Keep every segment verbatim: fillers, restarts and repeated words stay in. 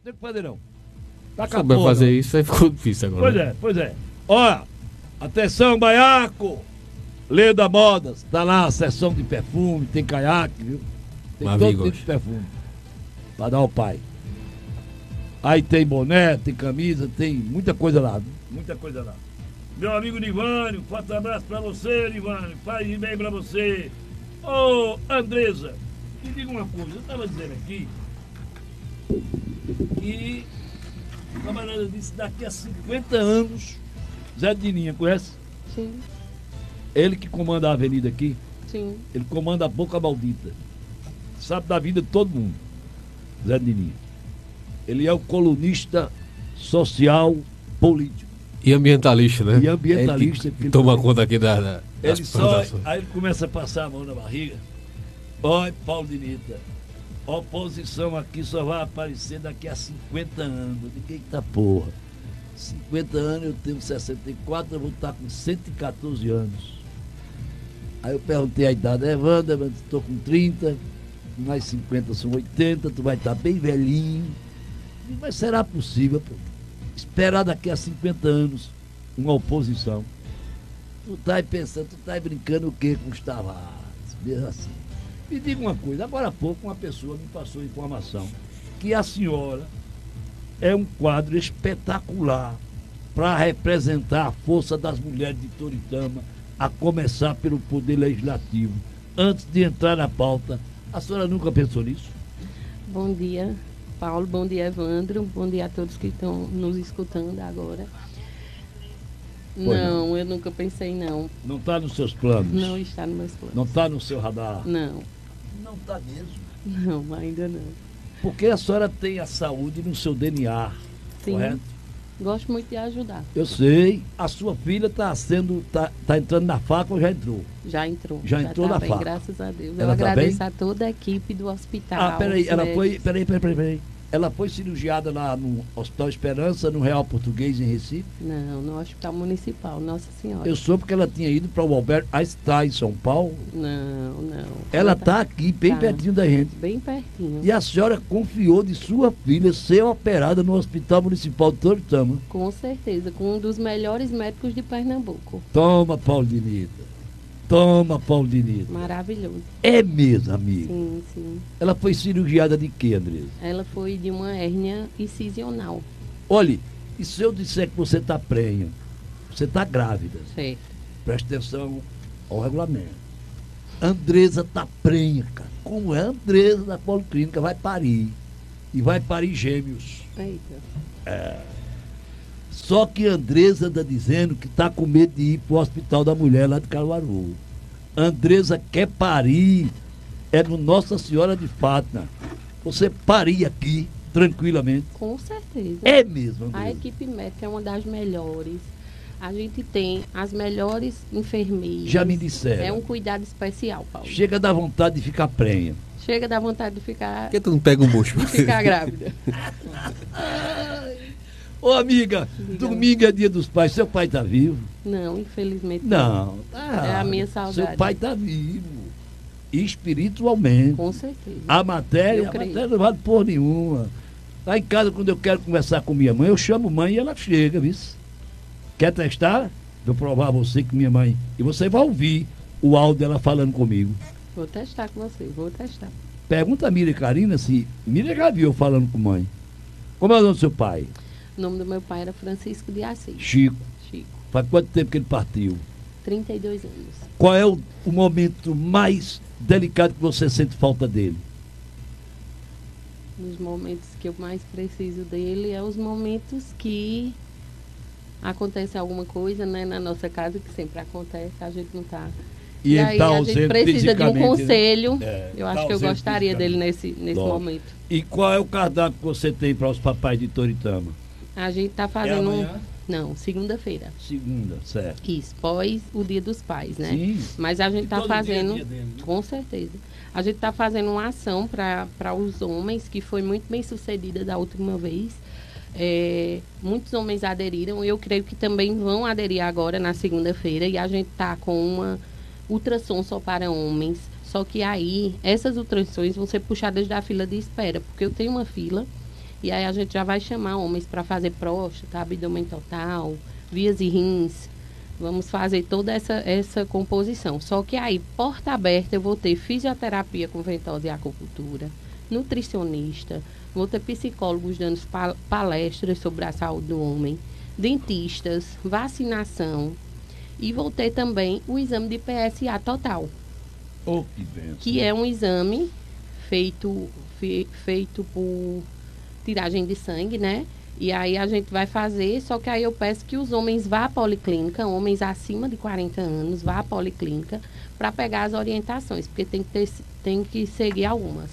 tem que fazer não. Tá Se souber fazer isso, aí ficou difícil agora. Pois né? é, pois é. Olha, atenção, Baiaco, Leda Modas, tá lá a seção de perfume, tem caiaque, viu? Tem Mas todo amigo, tipo de perfume. Pra dar ao pai. Aí tem boné, tem camisa, tem muita coisa lá, viu? Muita coisa lá. Meu amigo Nivânio, forte abraço pra você, Nivânio. Faz bem pra você. Ô, Andresa, me diga uma coisa, eu tava dizendo aqui que o camarada disse daqui a cinquenta anos, Zé Dininha, conhece? Sim, Ele que comanda a avenida aqui, sim. ele comanda a Boca Maldita. Sabe da vida de todo mundo, Zé Dininha. Ele é o colunista social político. E ambientalista, né? E ambientalista. É que toma conta aqui da, da, das Ele só, plantações. aí ele começa a passar a mão na barriga. Olha, Paulo Dinita, oposição aqui só vai aparecer daqui a cinquenta anos. Eu digo, eita porra. cinquenta anos, eu tenho sessenta e quatro, eu vou estar com cento e catorze anos. Aí eu perguntei a idade, Evandro, Evandro, estou com trinta, mais cinquenta são oitenta, tu vai estar bem velhinho. Eu digo, mas será possível, pô, esperar daqui a cinquenta anos uma oposição? Tu tá aí pensando, tu tá aí brincando o quê com os Tavares? Mesmo assim. Me diga uma coisa, agora há pouco uma pessoa me passou informação que a senhora é um quadro espetacular para representar a força das mulheres de Toritama, a começar pelo Poder Legislativo. Antes de entrar na pauta, a senhora nunca pensou nisso? Bom dia, Paulo. Bom dia, Evandro. Bom dia a todos que estão nos escutando agora. Pois Não, não. eu nunca pensei não. Não está nos seus planos? Não está nos meus planos. Não está no seu radar? Não, Não está mesmo. não, ainda não. Porque a senhora tem a saúde no seu D N A, Sim. correto? Gosto muito de ajudar. Eu sei. A sua filha está sendo, tá, tá entrando na faca ou já entrou? Já entrou. Já entrou tá na bem, faca. graças a Deus. Ela Eu tá agradeço bem? a toda a equipe do hospital. Ah, peraí, os ela médicos. foi, peraí, peraí, peraí, peraí. Ela foi cirurgiada lá no Hospital Esperança, no Real Português, em Recife? Não, no Hospital Municipal, Nossa Senhora. Eu soube que ela tinha ido para o Albert Einstein, em São Paulo. Não, não. Ela está aqui, bem tá. pertinho da gente. Bem pertinho. E a senhora confiou de sua filha ser operada no Hospital Municipal de Toritama. Com certeza, com um dos melhores médicos de Pernambuco. Toma, Paulo Dinita. Toma, Paulo Dinita. Maravilhoso. É mesmo, amigo. Sim, sim. Ela foi cirurgiada de quê, Andresa? Ela foi de uma hérnia incisional. Olhe, e se eu disser que você está prenha, você está grávida, Certo. preste atenção ao regulamento. Andresa está prenha, cara. Como é a Andresa da Policlínica, vai parir. E vai parir gêmeos. Eita. Só que a Andresa está dizendo que está com medo de ir para o Hospital da Mulher lá de Caruaru. Andresa quer parir, é no Nossa Senhora de Fátima. Você parir aqui, tranquilamente. Com certeza. É mesmo, A Andresa. equipe médica é uma das melhores. A gente tem as melhores enfermeiras. Já me disseram. É um cuidado especial, Paulo. Chega da vontade de ficar prenha. Chega da vontade de ficar, Por que tu não pega um bucho? de ficar grávida. Ô, amiga, Diga. domingo é dia dos pais. Seu pai está vivo? Não, infelizmente Não, tá. É a minha saudade. Seu pai está vivo. Espiritualmente. Com certeza. A matéria, Eu a creio. matéria não vale porra nenhuma. Lá em casa, quando eu quero conversar com minha mãe, eu chamo mãe e ela chega, viu? Quer testar? Vou provar a você que minha mãe. E você vai ouvir o áudio dela falando comigo. Vou testar com você, vou testar. Pergunta a Miriam Karina se. Miriam já viu eu falando com mãe. Como é o nome do seu pai? O nome do meu pai era Francisco de Assis. Chico. Chico. Faz quanto tempo que ele partiu? trinta e dois anos. Qual é o, o momento mais delicado que você sente falta dele? Nos momentos que eu mais preciso dele é os momentos que acontece alguma coisa, né, na nossa casa, que sempre acontece, a gente não tá. E, ele aí está a ausente gente precisa de um fisicamente, né? conselho. É, eu tá acho que eu ausente gostaria dele nesse, nesse Lógico. momento. E qual é o cardápio que você tem para os papais de Toritama? A gente tá fazendo. um- amanhã? Não, segunda-feira. Segunda, certo. Isso, pós o Dia dos Pais, né? Sim. Mas a gente E está todo dia é fazendo, dia dele, né? com certeza. A gente está fazendo uma ação para os homens, que foi muito bem sucedida da última vez. É, muitos homens aderiram, eu creio que também vão aderir agora na segunda-feira. E a gente está com uma ultrassom só para homens. Só que aí, essas ultrassons vão ser puxadas da fila de espera, porque eu tenho uma fila E aí a gente já vai chamar homens para fazer próstata, abdômen total, vias e rins. Vamos fazer toda essa, essa composição. Só que aí, porta aberta, eu vou ter fisioterapia com ventosa e acupuntura, nutricionista, vou ter psicólogos dando palestras sobre a saúde do homem, dentistas, vacinação e vou ter também o exame de P S A total, Oh, que benção. que é um exame feito, fe, feito por tiragem de sangue, né? E aí a gente vai fazer, só que aí eu peço que os homens vá à policlínica, homens acima de quarenta anos, vá à policlínica para pegar as orientações, porque tem que, ter, tem que seguir algumas.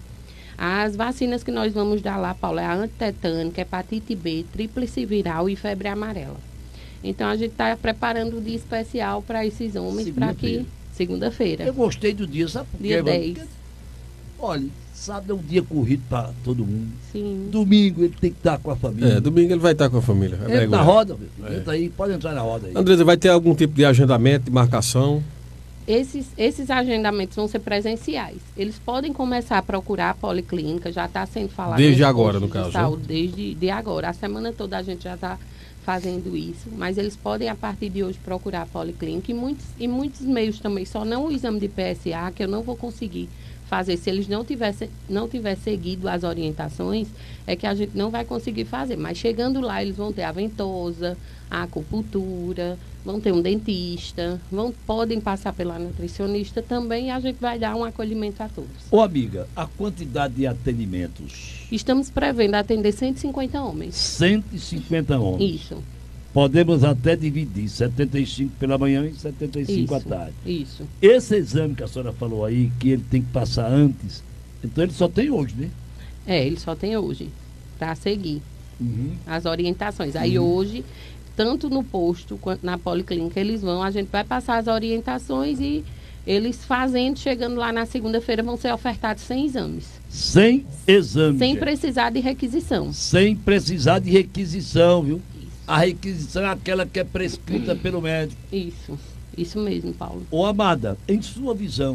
As vacinas que nós vamos dar lá, Paulo, é a antitetânica, hepatite B, tríplice viral e febre amarela. Então a gente está preparando o dia especial para esses homens, para que... Segunda-feira. Eu gostei do dia, sabe por quê? Dia Vânia? dez. Porque, olha, sábado é um dia corrido para todo mundo. Sim. Domingo ele tem que estar com a família. É, domingo ele vai estar com a família. É Entra na regular. roda, meu. É. Entra aí, pode entrar na roda aí. Andresa, vai ter algum tipo de agendamento, de marcação? Esses, esses agendamentos vão ser presenciais. Eles podem começar a procurar a policlínica, já está sendo falado. Desde nos agora, postos no de caso, saúde, desde de agora. A semana toda a gente já está fazendo isso, mas eles podem, a partir de hoje, procurar a policlínica. E muitos, e muitos meios também, só não o exame de P S A, que eu não vou conseguir fazer. Se eles não tivessem não tiver seguido as orientações, é que a gente não vai conseguir fazer. Mas chegando lá, eles vão ter a ventosa, a acupuntura, vão ter um dentista, vão, podem passar pela nutricionista também, e a gente vai dar um acolhimento a todos. Ô, amiga, a quantidade de atendimentos? Estamos prevendo atender cento e cinquenta homens. cento e cinquenta homens. Isso. Podemos até dividir, setenta e cinco pela manhã e setenta e cinco Isso, à tarde. isso. Esse exame que a senhora falou aí, que ele tem que passar antes, então ele só tem hoje, né? É, ele só tem hoje para seguir Uhum. as orientações. Aí Uhum. hoje, tanto no posto quanto na policlínica, eles vão, a gente vai passar as orientações e eles fazendo, chegando lá na segunda-feira, vão ser ofertados cem exames. Sem exame. Sem gente. precisar de requisição. Sem precisar de requisição, viu? A requisição é aquela que é prescrita pelo médico. Isso, isso mesmo, Paulo. Ô, Amada, em sua visão,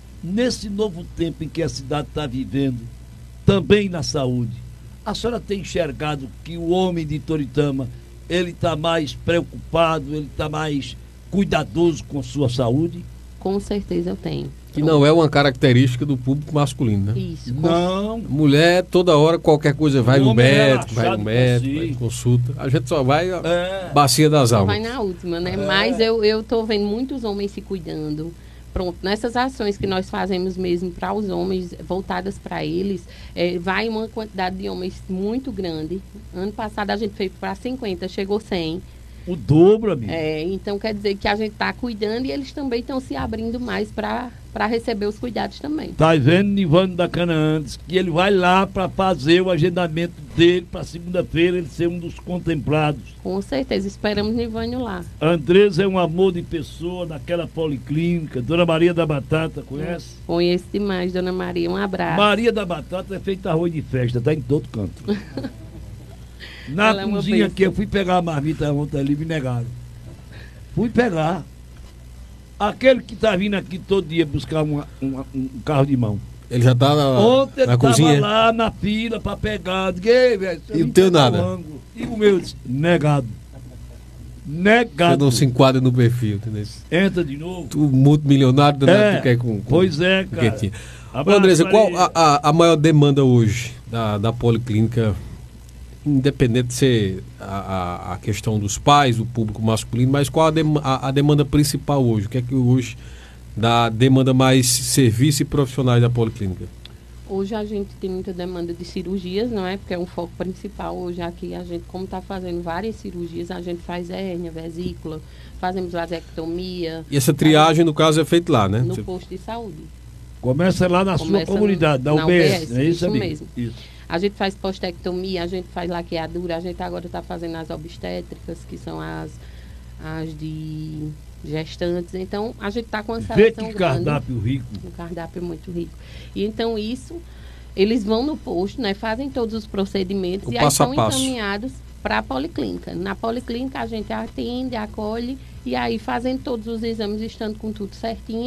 nesse novo tempo em que a cidade está vivendo, também na saúde, a senhora tem enxergado que o homem de Toritama, ele está mais preocupado, ele está mais cuidadoso com sua saúde? Com certeza eu tenho. Que não é uma característica do público masculino, né? Isso. com- Não. Mulher, toda hora, qualquer coisa, vai O no homem é médico, vai relaxado no com médico, si. vai em consulta. A gente só vai a É. bacia das Vai almas. na última, né? É. Mas eu, eu tô vendo muitos homens se cuidando. Pronto, nessas ações que nós fazemos mesmo para os homens, voltadas para eles, é, vai uma quantidade de homens muito grande. Ano passado a gente fez para cinquenta, chegou cem. O dobro, amigo. É, então quer dizer que a gente está cuidando e eles também estão se abrindo mais para receber os cuidados também. Tá vendo, Nivando da Canaã, diz que ele vai lá para fazer o agendamento dele para segunda-feira ele ser um dos contemplados. Com certeza, esperamos Nivânio lá. Andresa é um amor de pessoa naquela policlínica. Dona Maria da Batata, conhece? Conheço demais, Dona Maria. Um abraço. Maria da Batata é feita arroz de festa, tá em todo canto. Na Ela é uma cozinha bênção. aqui, eu fui pegar a marmita ontem ali e me negaram. Fui pegar. Aquele que tá vindo aqui todo dia buscar uma- uma- um carro de mão. Ele já tá na, Ontem ele na tava cozinha. lá na fila pra pegar. Digo, "Ei, velho, E eu o teu vim pegar nada? o ângulo." E o meu, disse, negado. Você Negado. não se enquadra no perfil, entendeu? Entra de novo. Tu multimilionário, danado, É, tu quer com, com pois é, com cara. quietinho. Ô, Abraço, Andresa, qual Maria. a, a, a maior demanda hoje da, da policlínica, independente de ser a, a, a questão dos pais, do público masculino, mas qual a, dem- a, a demanda principal hoje? O que é que hoje dá demanda mais serviço e profissionais da policlínica? Hoje a gente tem muita demanda de cirurgias, não é? Porque é um foco principal. Hoje aqui a gente, como está fazendo várias cirurgias, a gente faz hérnia, vesícula, fazemos vasectomia. E essa triagem, no caso, é feita lá, né? No Você- posto de saúde. Começa lá na Começa sua comunidade, da na U B S, U B S, não é isso, isso amigo? mesmo. Isso. A gente faz postectomia, a gente faz laqueadura, a gente agora está fazendo as obstétricas, que são as, as de gestantes. Então, a gente está com uma Vê seleção que grande. cardápio rico. Um cardápio muito rico. E então isso, eles vão no posto, né, fazem todos os procedimentos O e aí passo a são passo. encaminhados para a policlínica. Na policlínica a gente atende, acolhe e aí fazendo todos os exames, estando com tudo certinho,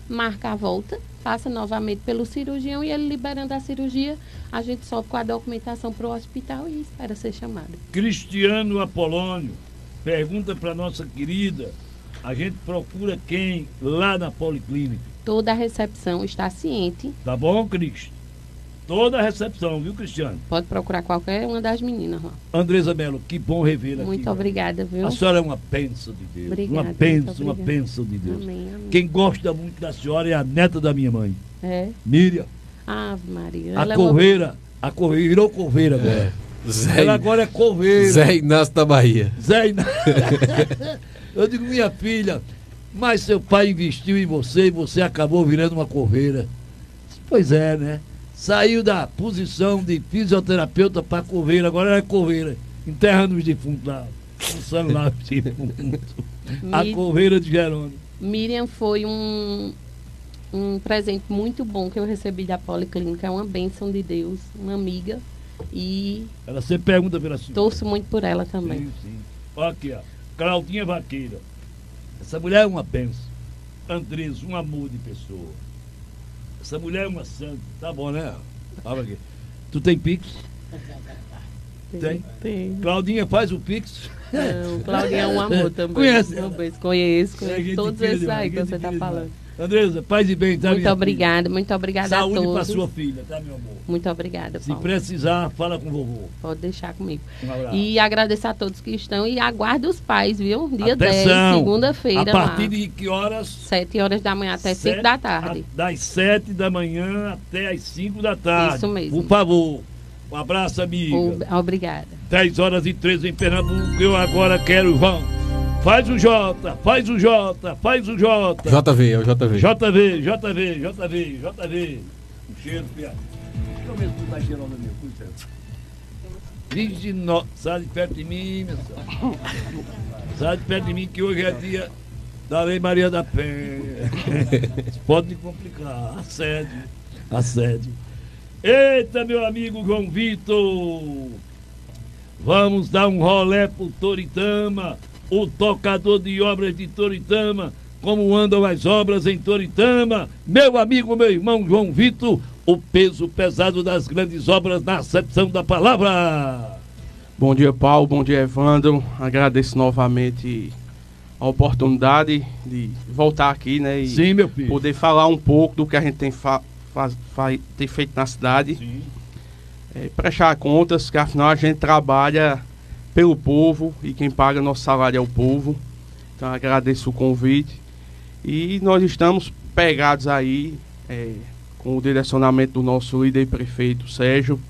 marca a volta, passa novamente pelo cirurgião e ele liberando a cirurgia, a gente sobe com a documentação para o hospital e espera ser chamado. Cristiano Apolônio pergunta para nossa querida, a gente procura quem lá na Policlínica? Toda a recepção está ciente. Tá bom, Cristo? Toda a recepção, viu, Cristiano? Pode procurar qualquer uma das meninas lá. Andresa Mello, que bom revê-la aqui. Muito obrigada, viu? A senhora é uma bênção de Deus. Obrigada, uma bênção, uma obrigada. bênção de Deus. Amém, amém. Quem gosta muito da senhora é a neta da minha mãe, É. Miriam. Ave Maria. A Ela é coveira, a coveira, virou coveira agora. Zé, Ela agora é coveira. Zé Inácio da Bahia. Zé Inácio. Eu digo, minha filha, mas seu pai investiu em você e você acabou virando uma coveira. Pois é, né? Saiu da posição de fisioterapeuta para coveira, agora ela é coveira. Enterra nos defuntos lá. Funciona lá os defuntos. A Mi- coveira de Jerônimo. Miriam foi um, um presente muito bom que eu recebi da Policlínica. É uma bênção de Deus, uma amiga. E Ela sempre pergunta pela senhora. torço muito por ela também. Sim, sim. Olha aqui, ó. Claudinha Vaqueira. Essa mulher é uma bênção. Andrés, um amor de pessoa. Essa mulher é uma santa. Tá bom, né? Olha aqui. Tu tem Pix? Tem? Tem. Claudinha faz o Pix. Não, Claudinha é um amor também. Conhece Um ela? beijo. Conheço, É gente conheço todos fina esses demais, aí que gente você está fina falando. demais. Andresa, paz e bem, tá? Muito minha obrigada, muito filha? obrigada Saúde a pra todos. sua filha, tá, meu amor? Muito obrigada, Se Paulo. precisar, fala com o vovô. Pode deixar comigo. Um abraço. E agradecer a todos que estão e aguarde os pais, viu? Dia Atenção! dez, segunda-feira. A partir lá. de que horas? sete horas da manhã até Sete- cinco da tarde. a- Das sete da manhã até as cinco da tarde. Isso mesmo. Por favor. Um abraço, amiga. Ob- Obrigada. dez horas e treze em Pernambuco. Eu agora quero, João. Faz o J, faz o J, faz o J. J V, é o J V. J V, J V, J V, J V. Um cheiro, piada. Deixa eu ver se tu tá cheirando a minha, por certo. Virgem no... Sai de perto de mim, meu senhor. Sai de perto de mim que hoje é dia da Lei Maria da Penha. Isso pode me complicar. Assédio. Assédio. Eita, meu amigo João Vitor. Vamos dar um rolé pro Toritama, o tocador de obras de Toritama. Como andam as obras em Toritama? Meu amigo, meu irmão João Vitor, o peso pesado das grandes obras na acepção da palavra. Bom dia, Paulo. Bom dia, Evandro. Agradeço novamente a oportunidade de voltar aqui, né? E Sim, meu filho. poder falar um pouco do que a gente tem, fa faz, faz, tem feito na cidade. Sim. É, prestar contas, que afinal a gente trabalha pelo povo e quem paga nosso salário é o povo. Então agradeço o convite. E nós estamos pegados aí é, com o direcionamento do nosso líder prefeito Sérgio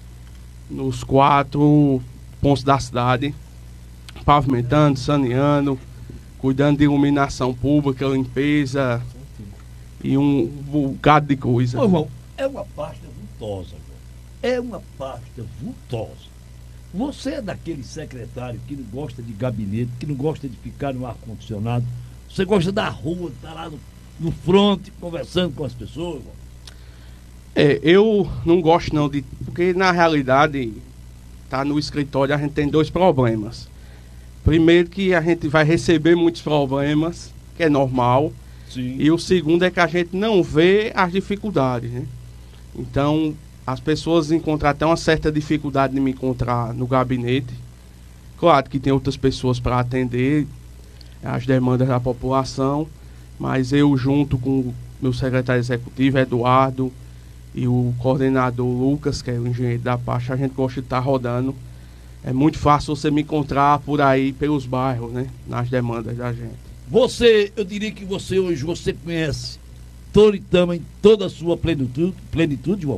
nos quatro pontos da cidade, pavimentando, saneando, cuidando de iluminação pública, limpeza e um bocado de coisa. Ô, irmão, é uma pasta vultosa, irmão. É uma pasta vultosa. Você é daquele secretário que não gosta de gabinete, que não gosta de ficar no ar-condicionado. Você gosta da rua, estar tá lá no, no fronte, conversando com as pessoas, irmão. É, eu não gosto não de... Porque na realidade, tá no escritório, a gente tem dois problemas. Primeiro que a gente vai receber muitos problemas, que é normal. Sim. E o segundo é que a gente não vê as dificuldades, né? Então, as pessoas encontram até uma certa dificuldade de me encontrar no gabinete. Claro que tem outras pessoas para atender as demandas da população, mas eu, junto com o meu secretário executivo, Eduardo, e o coordenador Lucas, que é o engenheiro da pasta, a gente gosta de estar rodando. É muito fácil você me encontrar por aí, pelos bairros, né? Nas demandas da gente. Você, eu diria que você hoje, você conhece Toritama em toda a sua plenitude, plenitude, João?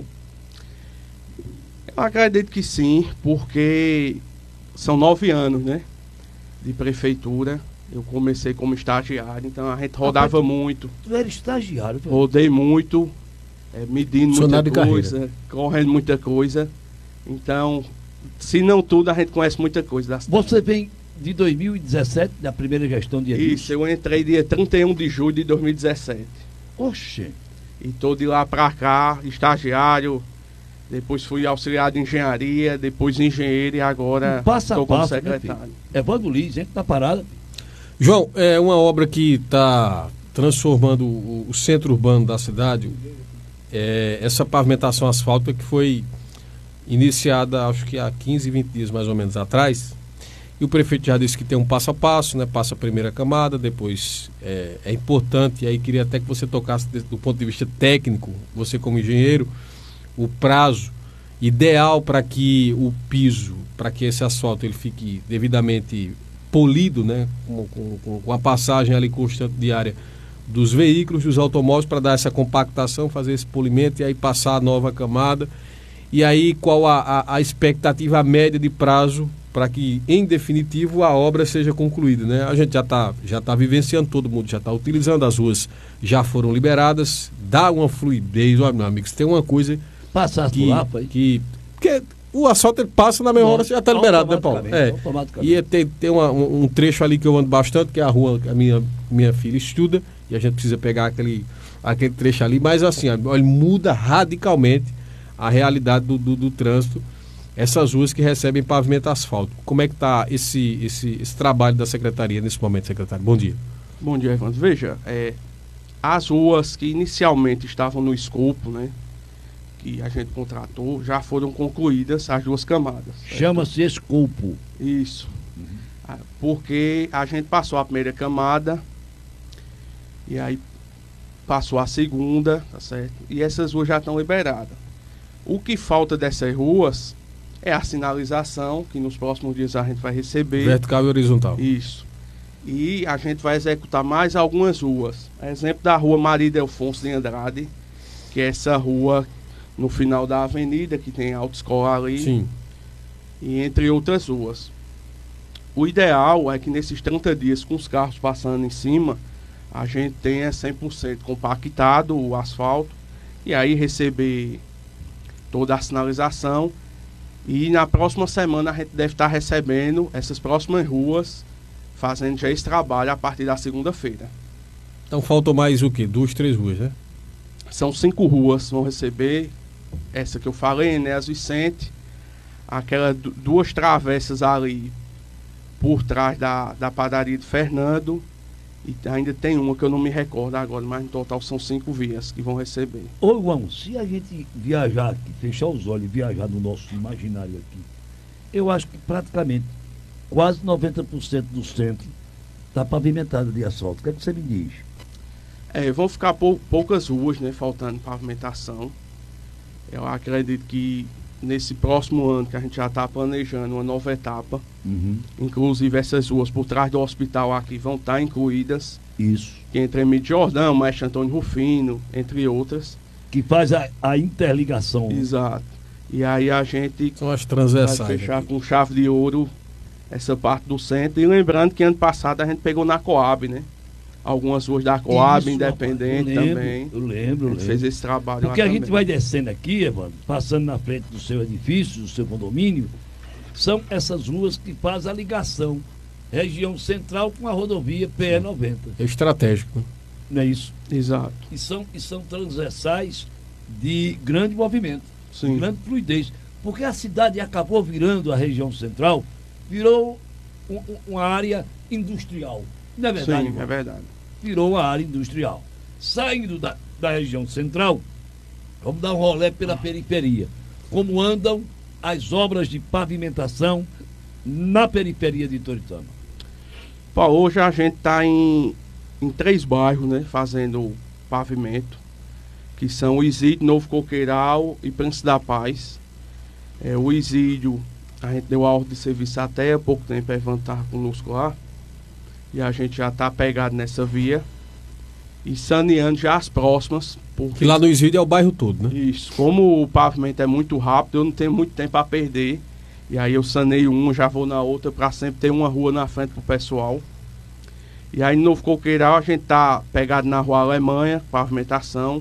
Eu acredito que sim, porque são nove anos, né? De prefeitura. Eu comecei como estagiário, então a gente rodava Rapaz, muito. Tu era estagiário, velho. Rodei muito, é, medindo muita Funcionário de coisa, correndo muita coisa. Então, se não tudo, a gente conhece muita coisa da cidade. Você vem de dois mil e dezessete, da primeira gestão de Edilson? Isso, eu entrei dia trinta e um de julho de dois mil e dezessete. Oxe. E tô de lá pra cá, estagiário, depois fui auxiliar de engenharia, depois engenheiro e agora Um passo a estou como passo, né, secretário. Evandro Liz, gente, tá parada. João, é uma obra que está transformando o, o centro urbano da cidade, é, essa pavimentação asfáltica que foi iniciada, acho que há quinze, vinte dias mais ou menos atrás, e o prefeito já disse que tem um passo a passo, né? Passa a primeira camada, depois é, é importante, e aí queria até que você tocasse do ponto de vista técnico, você como engenheiro, o prazo ideal para que o piso, para que esse asfalto ele fique devidamente polido, né? Com, com, com a passagem ali constante diária dos veículos, dos automóveis, para dar essa compactação, fazer esse polimento e aí passar a nova camada. E aí qual a, a, a expectativa média de prazo para que, em definitivo, a obra seja concluída, né? A gente já está já tá vivenciando, todo mundo já está utilizando, as ruas já foram liberadas, dá uma fluidez, olha, meu amigo, tem uma coisa Passasse que, por lá, pai? que, que o asfalto ele passa na mesma hora, já está liberado, né, Paulo? É. E tem, tem uma, um, um trecho ali que eu ando bastante, que é a rua que a minha, minha filha estuda, e a gente precisa pegar aquele, aquele trecho ali, mas assim, ele muda radicalmente a realidade do, do, do trânsito, essas ruas que recebem pavimento asfalto. Como é que está esse, esse, esse trabalho da Secretaria nesse momento, secretário? Bom dia. Bom dia, Evandro. Veja, é, as ruas que inicialmente estavam no escopo, né, que a gente contratou, já foram concluídas as duas camadas. Chama-se escopo. Isso. Uhum. Porque a gente passou a primeira camada e aí passou a segunda, tá certo? E essas ruas já estão liberadas. O que falta dessas ruas é a sinalização, que nos próximos dias a gente vai receber. Vertical e horizontal. Isso. E a gente vai executar mais algumas ruas. Exemplo da rua Maria Delfonso de Andrade, que é essa rua no final da avenida, que tem a autoescola ali. Sim. E entre outras ruas. O ideal é que nesses trinta dias, com os carros passando em cima, a gente tenha cem por cento compactado o asfalto e aí receber toda a sinalização. E na próxima semana a gente deve estar recebendo essas próximas ruas, fazendo já esse trabalho a partir da segunda-feira. Então faltam mais o quê? Duas, três ruas, né? São cinco ruas, vão receber essa que eu falei, Enéas Vicente, aquelas duas travessas ali por trás da, da padaria de Fernando, e ainda tem uma que eu não me recordo agora, mas no total são cinco vias que vão receber. Ô, João, se a gente viajar aqui, fechar os olhos e viajar no nosso imaginário aqui, eu acho que praticamente quase noventa por cento do centro está pavimentado de asfalto. O que é que você me diz? É, vão ficar pou, poucas ruas, né, faltando pavimentação. Eu acredito que nesse próximo ano, que a gente já está planejando uma nova etapa, uhum. Inclusive essas ruas por trás do hospital aqui vão estar incluídas. Isso. Que entre Emílio Jordão, Mestre Antônio Rufino, entre outras. Que faz a, a interligação. Exato. E aí a gente são as transversais, vai fechar aqui com chave de ouro essa parte do centro. E lembrando que ano passado a gente pegou na Coab, né? Algumas ruas da Coab, Isso, Independente eu lembro, também. Eu lembro, eu lembro. Fez esse trabalho. Porque lá a gente também vai descendo aqui, Evandro, passando na frente do seu edifício, do seu condomínio, são essas ruas que fazem a ligação região central com a rodovia P E noventa. É estratégico. Não é isso? Exato. E são, e são transversais de grande movimento, Sim. de grande fluidez. Porque a cidade acabou virando a região central, virou um, um, uma área industrial. Não é verdade? Sim, irmão? é verdade. Virou uma área industrial. Saindo da, da região central, vamos dar um rolê pela periferia. Como andam as obras de pavimentação na periferia de Toritama? Pô, hoje a gente está em, em três bairros, né, fazendo pavimento, que são o Isídio, Novo Coqueiral e Príncipe da Paz. É, o Isídio, a gente deu a ordem de serviço até há pouco tempo, é levantar conosco lá. E a gente já está pegado nessa via. E saneando já as próximas. Porque... Que lá no Isídio é o bairro todo, né? Isso. Como o pavimento é muito rápido, eu não tenho muito tempo a perder. E aí eu saneio uma, já vou na outra, para sempre ter uma rua na frente pro pessoal. E aí no Novo Coqueiral a gente tá pegado na Rua Alemanha, pavimentação.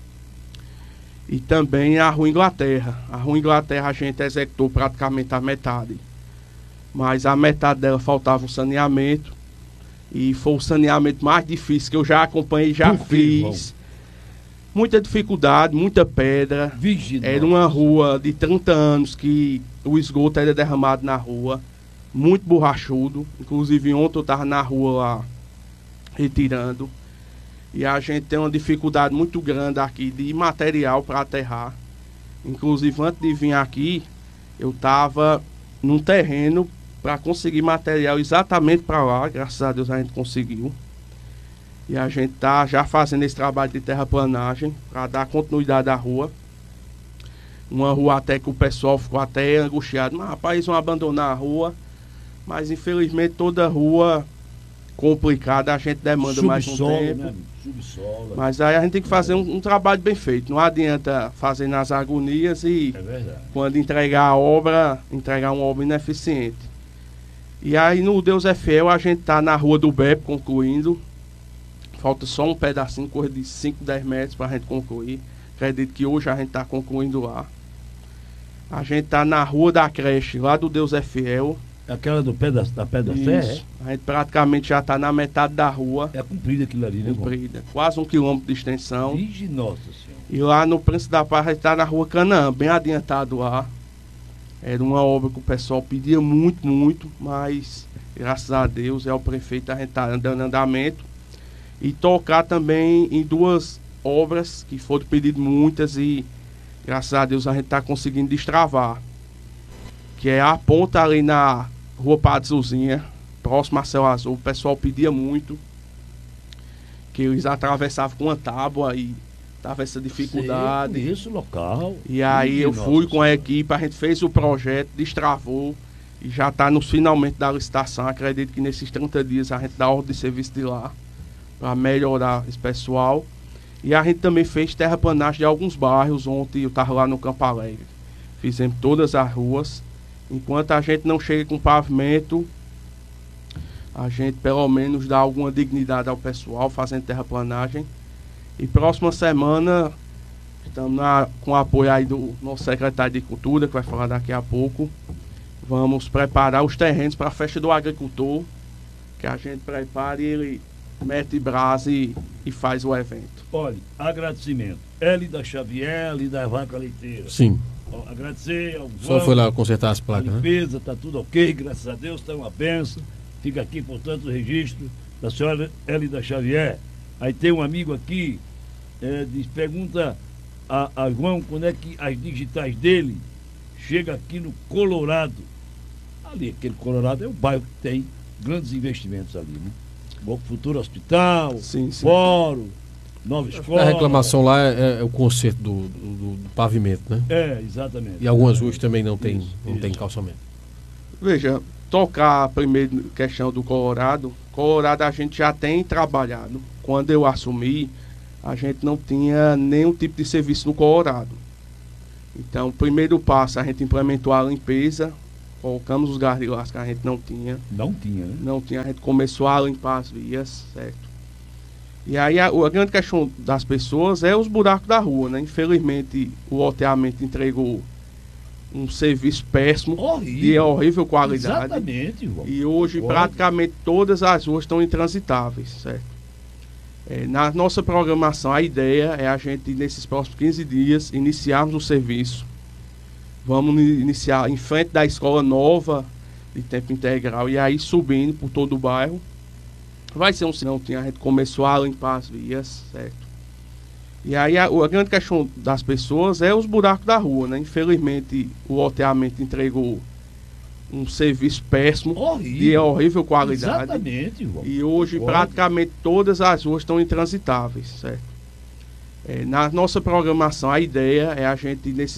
E também a Rua Inglaterra. A Rua Inglaterra a gente executou praticamente a metade. Mas a metade dela faltava o saneamento. E foi o saneamento mais difícil que eu já acompanhei, já Por quê, fiz. Muita dificuldade, muita pedra. Vigilante. Era uma rua de trinta anos que o esgoto era derramado na rua. Muito borrachudo. Inclusive ontem eu estava na rua lá retirando. E a gente tem uma dificuldade muito grande aqui de material para aterrar. Inclusive, antes de vir aqui, eu estava num terreno para conseguir material exatamente para lá. Graças a Deus a gente conseguiu. E a gente está já fazendo esse trabalho de terraplanagem para dar continuidade à rua. Uma rua até que o pessoal ficou até angustiado. Mas rapaz, eles vão abandonar a rua. Mas infelizmente toda rua complicada a gente demanda mais um tempo. Né? Subsolo. Mas aí a gente tem que fazer um, um trabalho bem feito. Não adianta fazer nas agonias e é quando entregar a obra, entregar uma obra ineficiente. E aí no Deus é Fiel a gente está na rua do Bebe concluindo. Falta só um pedacinho, coisa de cinco, dez metros para a gente concluir. Acredito que hoje a gente está concluindo lá. A gente está na rua da creche, lá do Deus é Fiel. Aquela do pé da, da pé da fé, é? A gente praticamente já está na metade da rua. É comprida aquilo ali, né? Comprida. Quase um quilômetro de extensão. Vige, nossa senhora. E lá no Príncipe da Paz a gente está na rua Canaã, bem adiantado lá. Era uma obra que o pessoal pedia muito, muito, mas graças a Deus é o prefeito, a gente está dando andamento. E tocar também em duas obras que foram pedidas muitas e graças a Deus a gente está conseguindo destravar. Que é a ponta ali na Rua Padre Zuzinha, próximo a Céu Azul. O pessoal pedia muito que eles atravessavam com uma tábua e tava essa dificuldade. Isso, local. E aí eu fui com a equipe, a gente fez o projeto, destravou e já está no finalmente da licitação. Acredito que nesses trinta dias a gente dá ordem de serviço de lá para melhorar esse pessoal. E a gente também fez terraplanagem de alguns bairros. Ontem eu estava lá no Campo Alegre. Fizemos todas as ruas. Enquanto a gente não chega com pavimento, a gente pelo menos dá alguma dignidade ao pessoal fazendo terraplanagem. E próxima semana, estamos na, com o apoio aí do nosso secretário de Cultura, que vai falar daqui a pouco. Vamos preparar os terrenos para a festa do agricultor, que a gente prepara e ele mete brasa e, e faz o evento. Olha, agradecimento. Hélida Xavier, ali da Vaca Leiteira. Sim. Ó, agradecer ao Só foi lá consertar as placas, a limpeza, né? Tá tudo ok, graças a Deus, está uma benção. Fica aqui, portanto, o registro da senhora Hélida Xavier. Aí tem um amigo aqui, é, diz, pergunta a, a João quando é que as digitais dele chegam aqui no Colorado. Ali, aquele Colorado é o bairro que tem grandes investimentos ali, né? Bom Futuro Hospital, sim, sim. Fórum, Nova Escola. A reclamação lá é, é o conserto do, do, do pavimento, né? É, exatamente. E algumas ruas também não tem, isso, não isso. tem calçamento. Veja, tocar a primeira questão do Colorado. Colorado a gente já tem trabalhado. Quando eu assumi, a gente não tinha nenhum tipo de serviço no Colorado. Então, o primeiro passo, a gente implementou a limpeza. Colocamos os garrilhas que a gente não tinha. Não tinha, né? Não tinha. A gente começou a limpar as vias, certo? E aí a, a grande questão das pessoas é os buracos da rua, né? Infelizmente, o loteamento entregou um serviço péssimo, horrível. De horrível qualidade. Exatamente, João. E hoje Olha. praticamente todas as ruas estão intransitáveis, certo? É, na nossa programação, a ideia é a gente, nesses próximos quinze dias, iniciarmos o serviço. Vamos iniciar em frente da escola nova de tempo integral e aí subindo por todo o bairro. Vai ser um sinal, a gente começou a limpar as vias, certo? E aí a, a grande questão das pessoas é os buracos da rua, né? Infelizmente, o loteamento entregou um serviço péssimo, horrível. De horrível qualidade. Exatamente, João. E hoje Olha. praticamente todas as ruas estão intransitáveis, certo? É, na nossa programação, a ideia é a gente, nesses